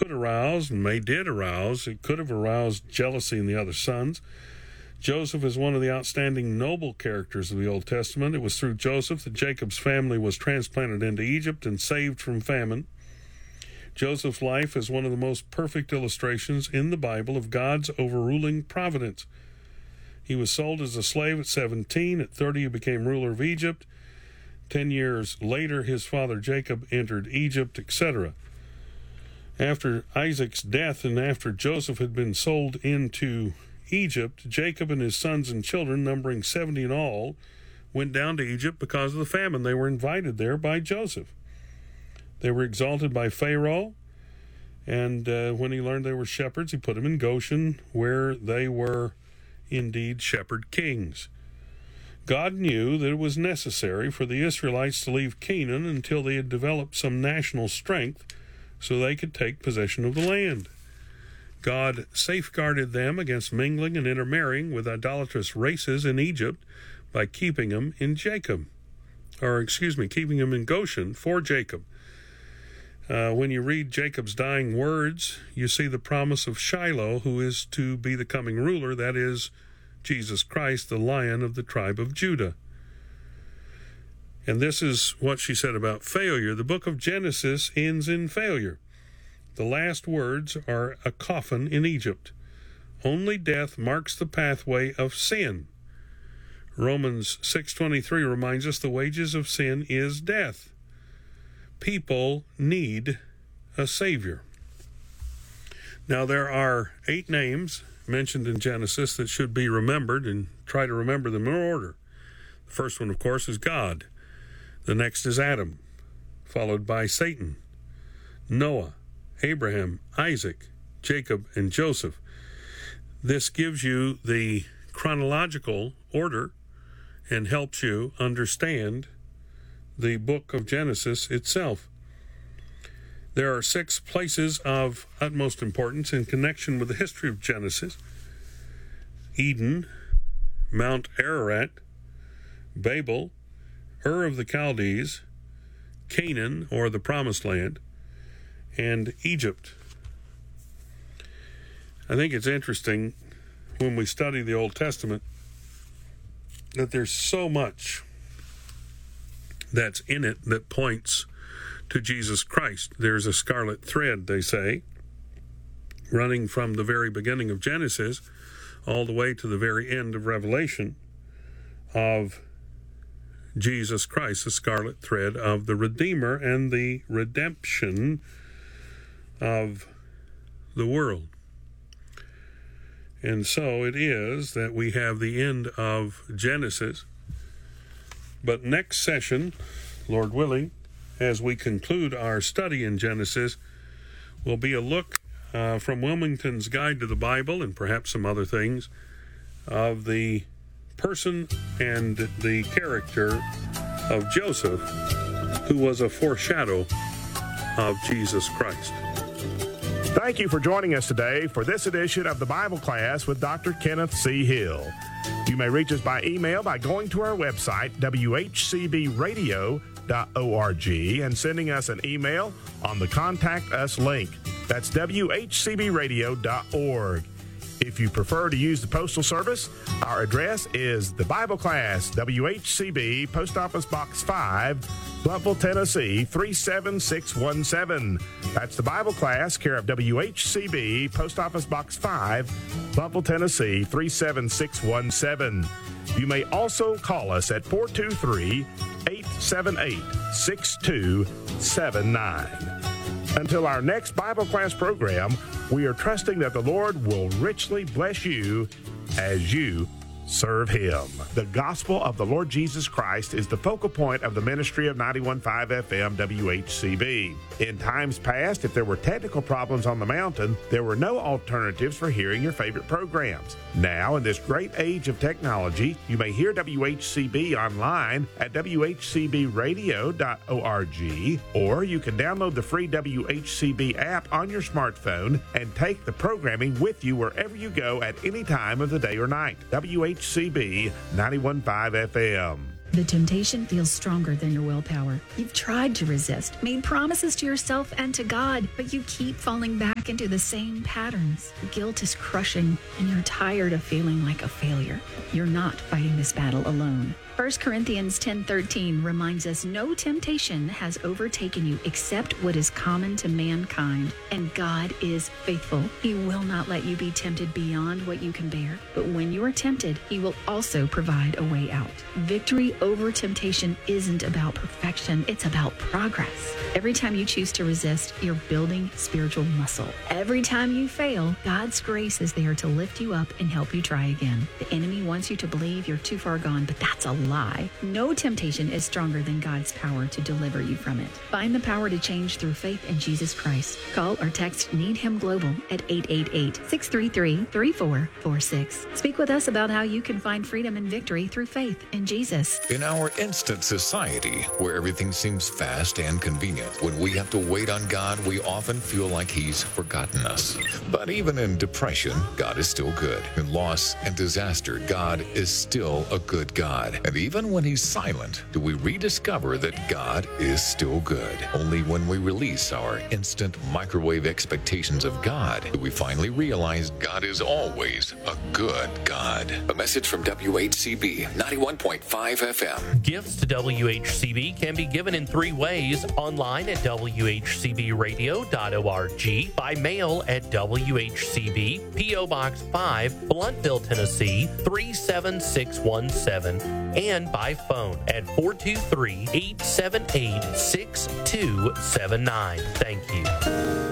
could arouse, and did arouse. It could have aroused jealousy in the other sons. Joseph is one of the outstanding noble characters of the Old Testament. It was through Joseph that Jacob's family was transplanted into Egypt and saved from famine. Joseph's life is one of the most perfect illustrations in the Bible of God's overruling providence. He was sold as a slave at 17. At 30, he became ruler of Egypt. 10 years later, his father Jacob entered Egypt, etc. After Isaac's death and after Joseph had been sold into Egypt, Jacob and his sons and children, numbering 70 in all, went down to Egypt because of the famine. They were invited there by Joseph. They were exalted by Pharaoh, and when he learned they were shepherds, he put them in Goshen, where they were indeed shepherd kings. God knew that it was necessary for the Israelites to leave Canaan until they had developed some national strength so they could take possession of the land. God safeguarded them against mingling and intermarrying with idolatrous races in Egypt by keeping them in keeping them in Goshen for Jacob. When you read Jacob's dying words, you see the promise of Shiloh, who is to be the coming ruler, that is, Jesus Christ, the Lion of the tribe of Judah. And this is what she said about failure. The book of Genesis ends in failure. The last words are a coffin in Egypt. Only death marks the pathway of sin. Romans 6:23 reminds us the wages of sin is death. People need a Savior. Now, there are 8 names mentioned in Genesis that should be remembered, and try to remember them in order. The first one, of course, is God. The next is Adam, followed by Satan, Noah, Abraham, Isaac, Jacob, and Joseph. This gives you the chronological order and helps you understand the book of Genesis itself. There are 6 places of utmost importance in connection with the history of Genesis: Eden, Mount Ararat, Babel, Ur of the Chaldees, Canaan, or the Promised Land, and Egypt. I think it's interesting when we study the Old Testament that there's so much that's in it that points to Jesus Christ. There's a scarlet thread, they say, running from the very beginning of Genesis all the way to the very end of Revelation of Jesus Christ, the scarlet thread of the Redeemer and the redemption of the world. And so it is that we have the end of Genesis. But next session, Lord willing, as we conclude our study in Genesis, will be a look from Wilmington's Guide to the Bible, and perhaps some other things, of the person and the character of Joseph, who was a foreshadow of Jesus Christ. Thank you for joining us today for this edition of the Bible Class with Dr. Kenneth C. Hill. You may reach us by email by going to our website, whcbradio.org, and sending us an email on the Contact Us link. That's whcbradio.org. If you prefer to use the postal service, our address is the Bible Class, WHCB, Post Office Box 5, Blountville, Tennessee, 37617. That's the Bible Class, care of WHCB, Post Office Box 5, Blountville, Tennessee, 37617. You may also call us at 423-878-6279. Until our next Bible Class program, we are trusting that the Lord will richly bless you as you serve Him. The gospel of the Lord Jesus Christ is the focal point of the ministry of 91.5 FM WHCB. In times past, if there were technical problems on the mountain, there were no alternatives for hearing your favorite programs. Now, in this great age of technology, you may hear WHCB online at whcbradio.org, or you can download the free WHCB app on your smartphone and take the programming with you wherever you go at any time of the day or night. WHCB 91.5 FM. The temptation feels stronger than your willpower. You've tried to resist, made promises to yourself and to God, but you keep falling back into the same patterns. Guilt is crushing, and you're tired of feeling like a failure. You're not fighting this battle alone. 1 Corinthians 10:13 reminds us no temptation has overtaken you except what is common to mankind, and God is faithful. He will not let you be tempted beyond what you can bear, but when you are tempted, He will also provide a way out. Victory over temptation isn't about perfection, it's about progress. Every time you choose to resist, you're building spiritual muscle. Every time you fail, God's grace is there to lift you up and help you try again. The enemy wants you to believe you're too far gone, but that's a lie. No temptation is stronger than God's power to deliver you from it. Find the power to change through faith in Jesus Christ. Call or text Need Him Global at 888-633-3446. Speak with us about how you can find freedom and victory through faith in Jesus. In our instant society, where everything seems fast and convenient, when we have to wait on God, we often feel like He's forgotten us. But even in depression, God is still good. In loss and disaster, God is still a good God. And even when He's silent, do we rediscover that God is still good? Only when we release our instant microwave expectations of God do we finally realize God is always a good God. A message from WHCB 91.5 FM. Gifts to WHCB can be given in 3 ways: online at WHCBradio.org, by mail at WHCB, P.O. Box 5, Blountville, Tennessee 37617, and by phone at 423-878-6279. Thank you.